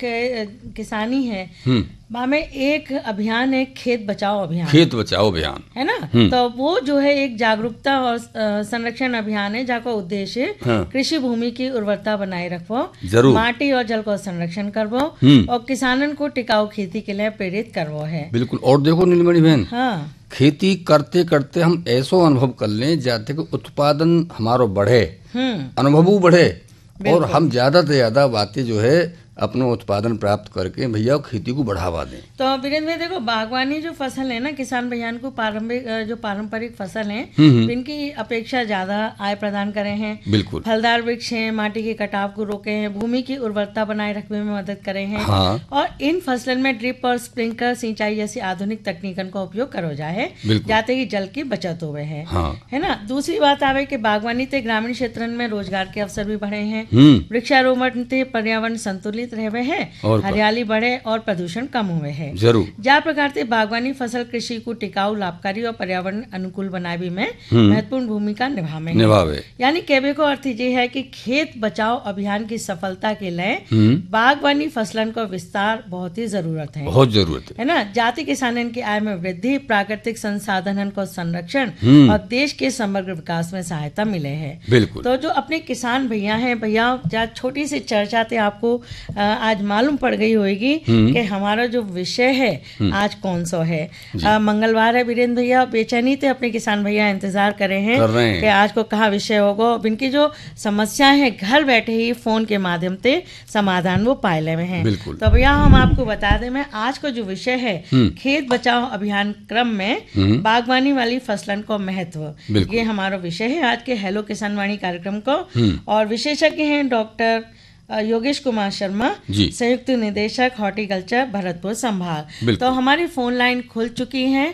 किसानी है, में एक अभियान है खेत बचाओ अभियान, है ना। तो वो जो है एक जागरूकता और संरक्षण अभियान है, जाको उद्देश्य कृषि भूमि की उर्वरता बनाए रखो, माटी और जल को संरक्षण करवो और किसानन को टिकाऊ खेती के लिए प्रेरित करवो है। बिल्कुल। और देखो नीलमणि बहन, खेती करते करते हम ऐसा अनुभव कर लें जाते कि उत्पादन हमारो बढ़े, अनुभव बढ़े और हम ज्यादा से ज्यादा बातें जो है अपना उत्पादन प्राप्त करके भैया खेती को बढ़ावा दें। तो वीरेंद्र भाई देखो, बागवानी जो फसल है ना, किसान भैया को पारंपरिक फसल है, इनकी अपेक्षा ज्यादा आय प्रदान करे हैं। बिल्कुल। फलदार वृक्ष हैं, माटी के कटाव को रोके हैं, भूमि की उर्वरता बनाए रखने में मदद करे हैं। और इन फसलन में ड्रिप और स्प्रिंकलर सिंचाई जैसी आधुनिक तकनीकन का उपयोग करो जाए, जाते ही जल की बचत हुए है, है ना। दूसरी बात आवे कि बागवानी से ग्रामीण क्षेत्र में रोजगार के अवसर भी बढ़े हैं, वृक्षारोपण से पर्यावरण संतुलित रहे हैं, हरियाली बढ़े और प्रदूषण कम हुए हैं। जरूर। जा प्रकार से बागवानी फसल कृषि को टिकाऊ, लाभकारी और पर्यावरण अनुकूल बनावे में महत्वपूर्ण भूमिका निभावे। यानी कहने को अर्थ ये है कि खेत बचाओ अभियान की सफलता के लिए बागवानी फसलन को विस्तार बहुत ही जरूरत है ना। जाति किसानन की आय में वृद्धि, प्राकृतिक संसाधनन को संरक्षण और देश के समग्र विकास में सहायता मिले है। बिल्कुल। तो जो अपने किसान भैया हैं, भैया छोटी सी चर्चा थे, आपको आज मालूम पड़ गई होगी कि हमारा जो विषय है आज कौन सा है। मंगलवार है वीरेंद्र भैया, बेचैनी से अपने किसान भैया इंतजार कर रहे हैं कि आज को कहाँ विषय होगा। इनकी जो समस्याएं हैं घर बैठे ही फोन के माध्यम से समाधान वो पायले में है। तो भैया हम आपको बता दें, मैं आज को जो विषय है खेत बचाओ अभियान क्रम में बागवानी वाली फसलन को महत्व, ये हमारा विषय है आज के हेलो किसान वाणी कार्यक्रम को। और विशेषज्ञ हैं डॉक्टर योगेश कुमार शर्मा, संयुक्त निदेशक हॉर्टिकल्चर भरतपुर संभाग। तो हमारी फोन लाइन खुल चुकी है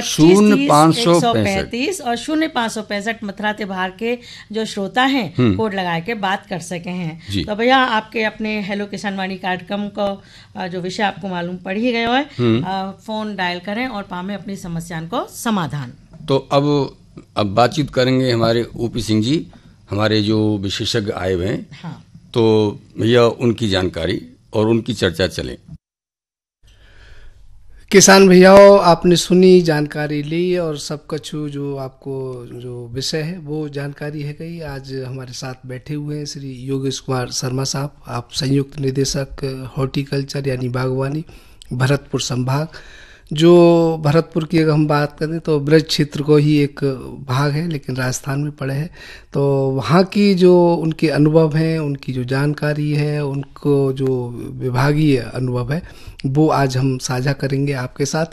2530-135 और 0565 मथुरा से बाहर के जो श्रोता हैं कोड लगा के बात कर सके हैं। तो भैया आपके अपने हेलो किसान वाणी कार्यक्रम को जो विषय आपको मालूम पड़ ही गया है, फोन डायल करें और पावे अपनी समस्या को समाधान। तो अब बातचीत करेंगे हमारे ओपी सिंह जी, हमारे जो विशेषज्ञ आए हुए हैं। तो भैया उनकी जानकारी और उनकी चर्चा चले। किसान भैयाओं, आपने सुनी, जानकारी ली और सब कुछ जो आपको जो विषय है वो जानकारी है गई। आज हमारे साथ बैठे हुए हैं श्री योगेश कुमार शर्मा साहब, आप संयुक्त निदेशक हॉर्टिकल्चर यानी बागवानी भरतपुर संभाग। जो भरतपुर की अगर हम बात करें तो ब्रज क्षेत्र को ही एक भाग है, लेकिन राजस्थान में पड़े है। तो वहाँ की जो उनके अनुभव हैं, उनकी जो जानकारी है, उनको जो विभागीय अनुभव है वो आज हम साझा करेंगे आपके साथ।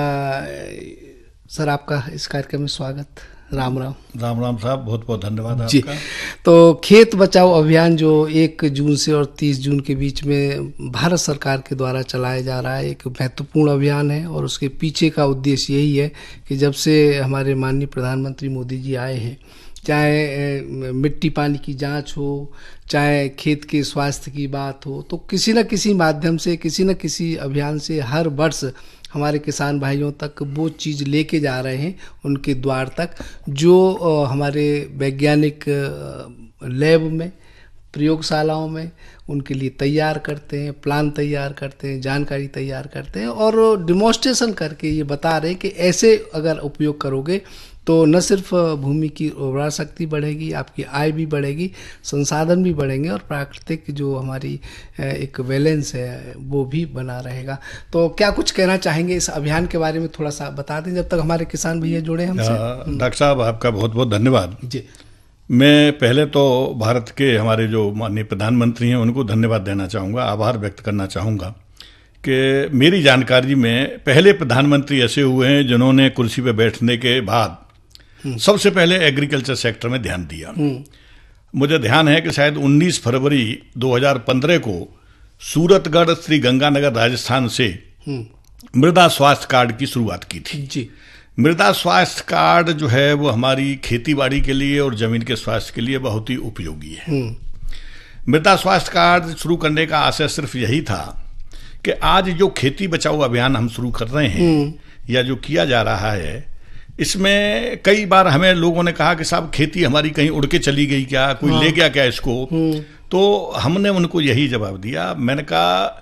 सर, आपका इस कार्यक्रम में स्वागत। राम राम। राम राम साहब, बहुत बहुत धन्यवाद जी। आपका। तो खेत बचाओ अभियान जो 1 जून से और 30 जून के बीच में भारत सरकार के द्वारा चलाया जा रहा है, एक महत्वपूर्ण अभियान है। और उसके पीछे का उद्देश्य यही है कि जब से हमारे माननीय प्रधानमंत्री मोदी जी आए हैं, चाहे मिट्टी पानी की जांच हो, चाहे खेत के स्वास्थ्य की बात हो, तो किसी न किसी माध्यम से, किसी न किसी अभियान से हर वर्ष हमारे किसान भाइयों तक वो चीज़ लेके जा रहे हैं, उनके द्वार तक, जो हमारे वैज्ञानिक लैब में, प्रयोगशालाओं में उनके लिए तैयार करते हैं, प्लान तैयार करते हैं, जानकारी तैयार करते हैं और डिमॉन्स्ट्रेशन करके ये बता रहे हैं कि ऐसे अगर उपयोग करोगे तो न सिर्फ भूमि की उर्वरा शक्ति बढ़ेगी, आपकी आय भी बढ़ेगी, संसाधन भी बढ़ेंगे और प्राकृतिक जो हमारी एक बैलेंस है वो भी बना रहेगा। तो क्या कुछ कहना चाहेंगे इस अभियान के बारे में, थोड़ा सा बता दें जब तक हमारे किसान भैया जुड़े हमसे। डॉक्टर साहब, आपका बहुत बहुत धन्यवाद जी। मैं पहले तो भारत के हमारे जो माननीय प्रधानमंत्री हैं उनको धन्यवाद देना चाहूँगा, आभार व्यक्त करना चाहूँगा कि मेरी जानकारी में पहले प्रधानमंत्री ऐसे हुए हैं जिन्होंने कुर्सी पर बैठने के बाद सबसे पहले एग्रीकल्चर सेक्टर में ध्यान दिया। मुझे ध्यान है कि शायद 19 फरवरी 2015 को सूरतगढ़ श्री गंगानगर राजस्थान से मृदा स्वास्थ्य कार्ड की शुरुआत की थी जी। मृदा स्वास्थ्य कार्ड जो है वो हमारी खेतीबाड़ी के लिए और जमीन के स्वास्थ्य के लिए बहुत ही उपयोगी है। मृदा स्वास्थ्य कार्ड शुरू करने का आशय सिर्फ यही था कि आज जो खेती बचाओ अभियान हम शुरू कर रहे हैं या जो किया जा रहा है, इसमें कई बार हमें लोगों ने कहा कि साहब खेती हमारी कहीं उड़ के चली गई क्या, कोई ले गया क्या इसको। तो हमने उनको यही जवाब दिया, मैंने कहा